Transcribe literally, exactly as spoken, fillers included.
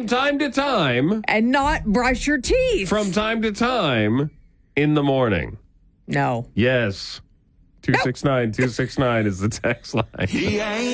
From time to time. And not brush your teeth. From time to time in the morning. No. Yes. two six nine two six nine is the text line. He ain't